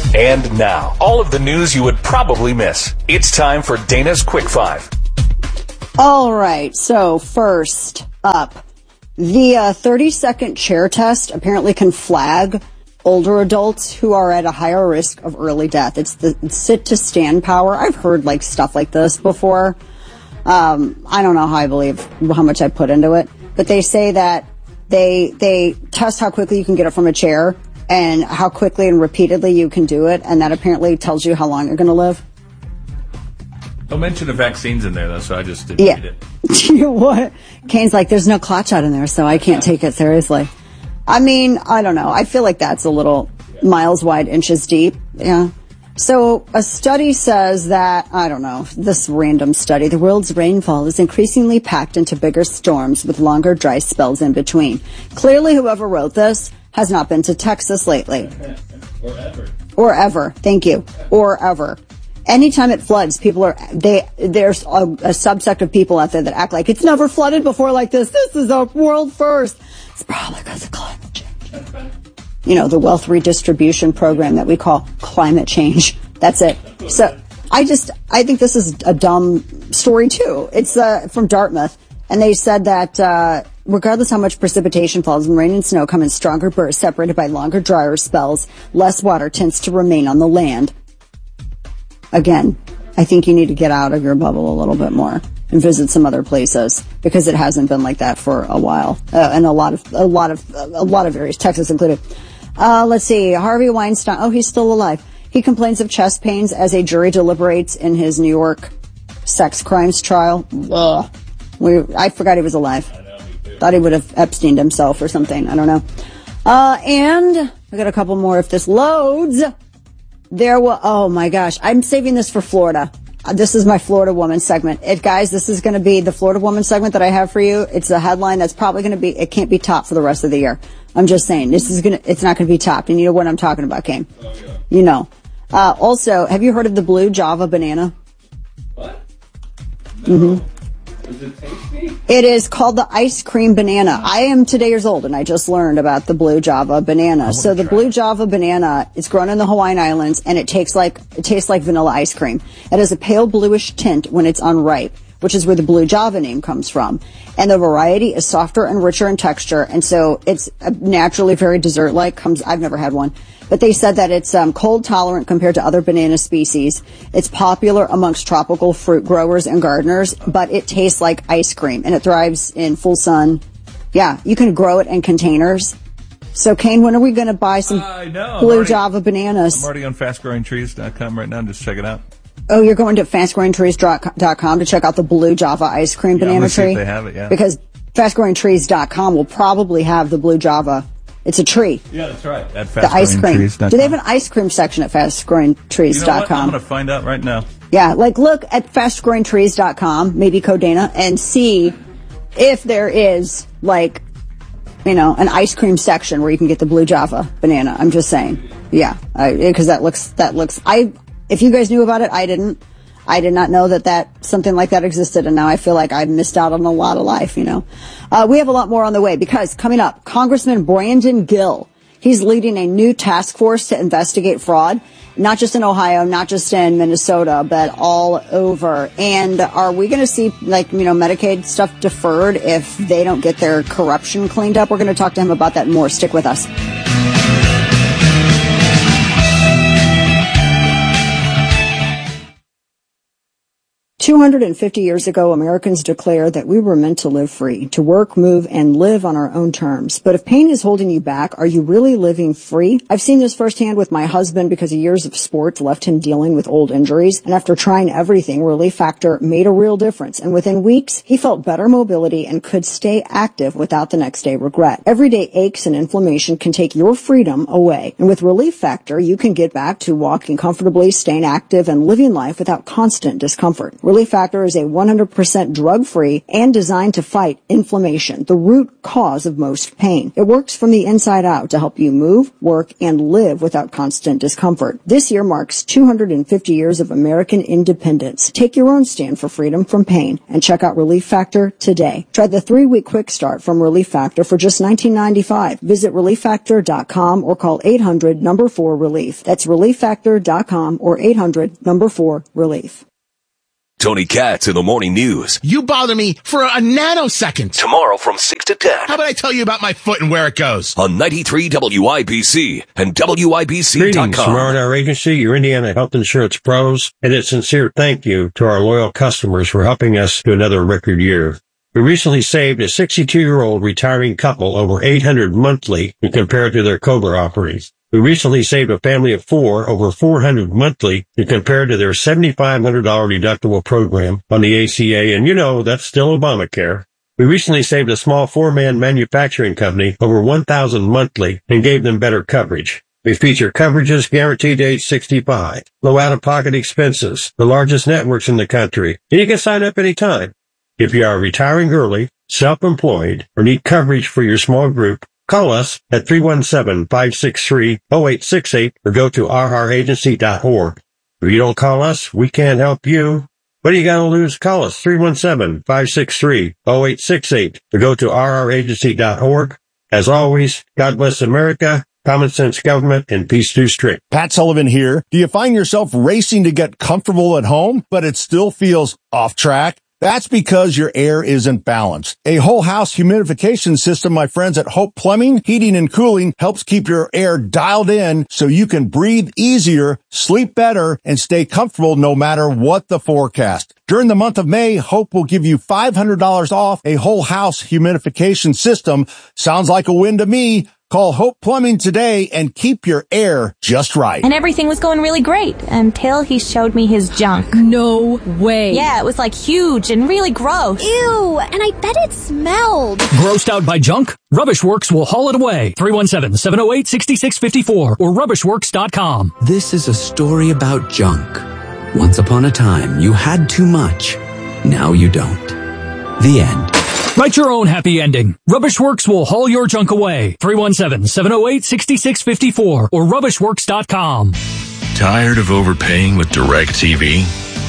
And now, all of the news you would probably miss. It's time for Dana's Quick Five. All right, so first up, the 30-second chair test apparently can flag older adults who are at a higher risk of early death. It's the sit-to-stand power. I've heard stuff like this before. I don't know how much I put into it, but they say that they test how quickly you can get up from a chair and how quickly and repeatedly you can do it, and that apparently tells you how long you're going to live. Don't mention the vaccines in there, though, so I just didn't read it. You know what? Kane's like, there's no clot shot in there, so I can't take it seriously. I mean, I don't know. I feel like that's a little miles wide, inches deep. Yeah. So a study says that, I don't know, this random study, the world's rainfall is increasingly packed into bigger storms with longer dry spells in between. Clearly, whoever wrote this has not been to Texas lately. Or ever. Thank you. Or ever. Anytime it floods, there's a subsect of people out there that act like it's never flooded before like this. This is a world first. It's probably because of climate change. You know, the wealth redistribution program that we call climate change. That's it. So I think this is a dumb story too. It's from Dartmouth. And they said that regardless how much precipitation falls, when rain and snow come in stronger bursts separated by longer, drier spells, less water tends to remain on the land. Again, I think you need to get out of your bubble a little bit more and visit some other places because it hasn't been like that for a while, and a lot of areas, Texas included. Let's see, Harvey Weinstein. Oh, he's still alive. He complains of chest pains as a jury deliberates in his New York sex crimes trial. Ugh. I forgot he was alive. Thought he would have Epsteined himself or something. I don't know. And I got a couple more if this loads. Oh my gosh, I'm saving this for Florida. This is my Florida Woman segment. Guys, this is going to be the Florida Woman segment that I have for you. It's a headline that's probably going to be, it can't be topped for the rest of the year. I'm just saying, it's not going to be topped. And you know what I'm talking about, Kane? Oh, yeah. You know. Also, have you heard of the blue Java banana? What? No. Mm-hmm. Is it tasty? It is called the ice cream banana. I am today years old, and I just learned about the blue Java banana. So the blue Java banana, it's grown in the Hawaiian Islands, and it tastes like vanilla ice cream. It has a pale bluish tint when it's unripe, which is where the blue Java name comes from. And the variety is softer and richer in texture, and so it's naturally very dessert-like. I've never had one. But they said that it's cold tolerant compared to other banana species. It's popular amongst tropical fruit growers and gardeners, but it tastes like ice cream, and it thrives in full sun. Yeah, you can grow it in containers. So, Kane, when are we going to buy some blue Java bananas? I'm already on fastgrowingtrees.com right now. Just check it out. Oh, you're going to fastgrowingtrees.com to check out the blue Java ice cream banana tree? See if they have it, yeah. Because fastgrowingtrees.com will probably have the blue Java. It's a tree. Yeah, that's right. At the ice cream. Do they have an ice cream section at fastgrowingtrees.com? You know what? I'm going to find out right now. Yeah, look at fastgrowingtrees.com, maybe code Dana, and see if there is, an ice cream section where you can get the blue Java banana. I'm just saying. Yeah, because that looks, if you guys knew about it, I didn't. I did not know that something like that existed, and now I feel like I've missed out on a lot of life, We have a lot more on the way because coming up, Congressman Brandon Gill, he's leading a new task force to investigate fraud, not just in Ohio, not just in Minnesota, but all over. And are we going to see, Medicaid stuff deferred if they don't get their corruption cleaned up? We're going to talk to him about that more. Stick with us. 250 years ago, Americans declared that we were meant to live free, to work, move, and live on our own terms. But if pain is holding you back, are you really living free? I've seen this firsthand with my husband because years of sports left him dealing with old injuries. And after trying everything, Relief Factor made a real difference. And within weeks, he felt better mobility and could stay active without the next day regret. Everyday aches and inflammation can take your freedom away. And with Relief Factor, you can get back to walking comfortably, staying active, and living life without constant discomfort. Relief Factor is a 100% drug-free and designed to fight inflammation, the root cause of most pain. It works from the inside out to help you move, work, and live without constant discomfort. This year marks 250 years of American independence. Take your own stand for freedom from pain and check out Relief Factor today. Try the 3-week quick start from Relief Factor for just $19.95. Visit ReliefFactor.com or call 800-4-RELIEF. That's ReliefFactor.com or 800-4-RELIEF. Tony Katz in the morning news. You bother me for a nanosecond. Tomorrow from 6 to 10. How about I tell you about my foot and where it goes? On 93 WIBC and WIBC.com. Greetings from R&R Agency, your Indiana health insurance pros, and a sincere thank you to our loyal customers for helping us to another record year. We recently saved a 62-year-old retiring couple over $800 monthly when compared to their COBRA offerings. We recently saved a family of 4 over $400 monthly when compared to their $7,500 deductible program on the ACA, and you know, that's still Obamacare. We recently saved a small 4-man manufacturing company over $1,000 monthly and gave them better coverage. We feature coverages guaranteed to age 65, low out-of-pocket expenses, the largest networks in the country, and you can sign up anytime. If you are retiring early, self-employed, or need coverage for your small group, call us at 317-563-0868 or go to rragency.org. If you don't call us, we can't help you. What do you got to lose? Call us 317-563-0868 or go to rragency.org. As always, God bless America, common sense government, and peace through strict. Pat Sullivan here. Do you find yourself racing to get comfortable at home, but it still feels off track? That's because your air isn't balanced. A whole house humidification system, my friends at Hope Plumbing, Heating and Cooling, helps keep your air dialed in so you can breathe easier, sleep better, and stay comfortable no matter what the forecast. During the month of May, Hope will give you $500 off a whole house humidification system. Sounds like a win to me. Call Hope Plumbing today and keep your air just right. And everything was going really great until he showed me his junk. No way. Yeah, it was like huge and really gross. Ew, and I bet it smelled. Grossed out by junk? Rubbish Works will haul it away. 317-708-6654 or rubbishworks.com. This is a story about junk. Once upon a time, you had too much. Now you don't. The end. Write your own happy ending. Rubbish Works will haul your junk away. 317-708-6654 or rubbishworks.com. Tired of overpaying with DirecTV?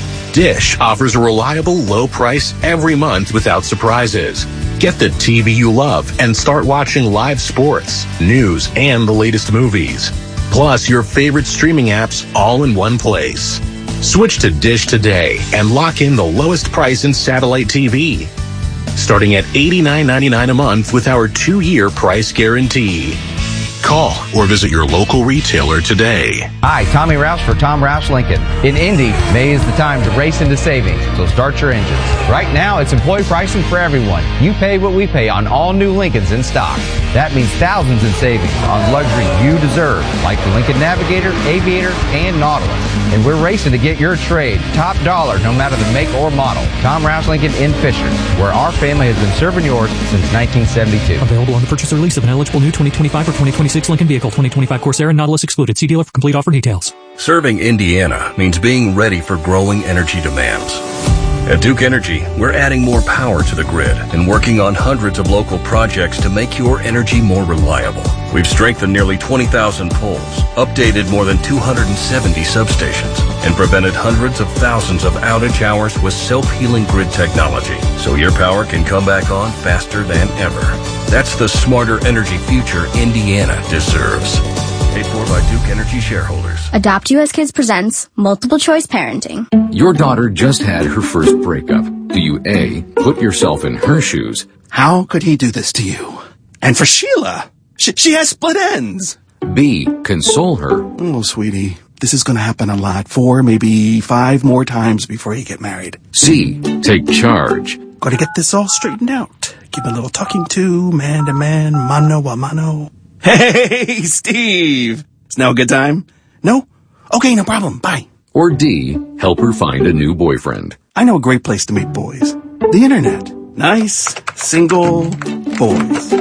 Dish offers a reliable low price every month without surprises. Get the TV you love and start watching live sports, news, and the latest movies. Plus your favorite streaming apps all in one place. Switch to Dish today and lock in the lowest price in satellite TV. Starting at $89.99 a month with our 2-year price guarantee. Call or visit your local retailer today. Hi, Tommy Rouse for Tom Rouse Lincoln. In Indy, May is the time to race into savings, so start your engines. Right now, it's employee pricing for everyone. You pay what we pay on all new Lincolns in stock. That means thousands in savings on luxury you deserve, like the Lincoln Navigator, Aviator, and Nautilus. And we're racing to get your trade top dollar no matter the make or model. Tom Rouse Lincoln in Fisher, where our family has been serving yours since 1972. Available on the purchase or lease of an eligible new 2025 or 2026 Lincoln vehicle. 2025 Corsair and Nautilus excluded. See dealer for complete offer details. Serving Indiana means being ready for growing energy demands. At Duke Energy, we're adding more power to the grid and working on hundreds of local projects to make your energy more reliable. We've strengthened nearly 20,000 poles, updated more than 270 substations, and prevented hundreds of thousands of outage hours with self-healing grid technology, so your power can come back on faster than ever. That's the smarter energy future Indiana deserves. Paid for by Duke Energy shareholders. Adopt US Kids presents Multiple Choice Parenting. Your daughter just had her first breakup. Do you A, put yourself in her shoes? How could he do this to you? And for Sheila, she has split ends. B, console her. Oh, sweetie, this is going to happen a lot. 4, maybe 5 more times before you get married. C, take charge. Got to get this all straightened out. Give a little talking to, man to man, mano a mano. Hey, Steve! It's now a good time? No? Okay, no problem. Bye. Or D, help her find a new boyfriend. I know a great place to meet boys. The internet. Nice, single boys.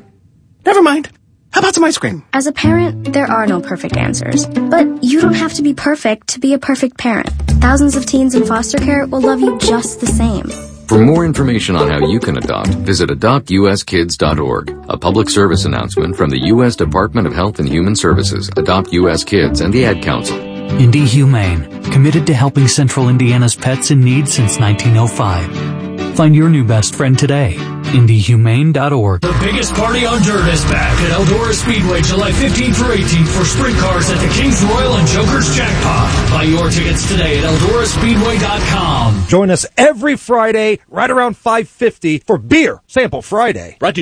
Never mind. How about some ice cream? As a parent, there are no perfect answers. But you don't have to be perfect to be a perfect parent. thousands of teens in foster care will love you just the same. For more information on how you can adopt, visit adoptuskids.org. A public service announcement from the U.S. Department of Health and Human Services, Adopt U.S. Kids, and the Ad Council. Indy Humane, committed to helping Central Indiana's pets in need since 1905. Find your new best friend today. IndyHumane.org. The biggest party on dirt is back at Eldora Speedway July 15th through 18th for sprint cars at the Kings Royal and Joker's Jackpot. Buy your tickets today at EldoraSpeedway.com. Join us every Friday right around 5:50 for Beer Sample Friday. Brought to you